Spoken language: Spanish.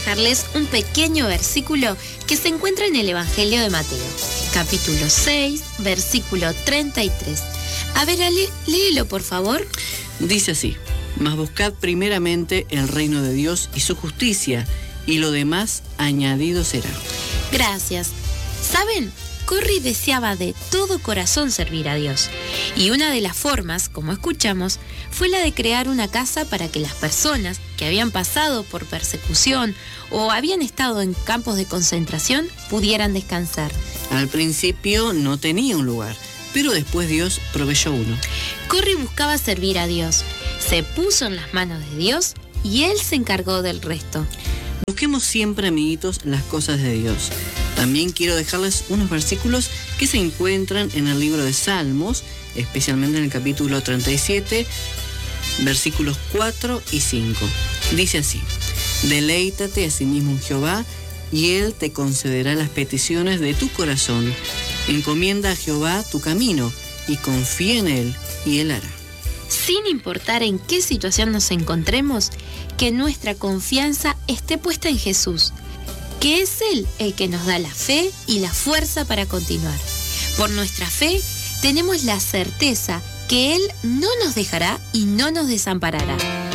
dejarles un pequeño versículo que se encuentra en el Evangelio de Mateo, capítulo 6, versículo 33. A ver, Ale, léelo, por favor. Dice así: mas buscad primeramente el reino de Dios y su justicia, y lo demás añadido será. Gracias. ¿Saben? Corrie deseaba de todo corazón servir a Dios. Y una de las formas, como escuchamos, fue la de crear una casa para que las personas que habían pasado por persecución o habían estado en campos de concentración pudieran descansar. Al principio no tenía un lugar, pero después Dios proveyó uno. Corrie buscaba servir a Dios, se puso en las manos de Dios y Él se encargó del resto. Busquemos siempre, amiguitos, las cosas de Dios. También quiero dejarles unos versículos que se encuentran en el libro de Salmos, especialmente en el capítulo 37, versículos 4 y 5. Dice así: deleítate a sí mismo en Jehová, y Él te concederá las peticiones de tu corazón. Encomienda a Jehová tu camino, y confía en Él, y Él hará. Sin importar en qué situación nos encontremos, que nuestra confianza esté puesta en Jesús, que es Él el que nos da la fe y la fuerza para continuar. Por nuestra fe, tenemos la certeza que Él no nos dejará y no nos desamparará.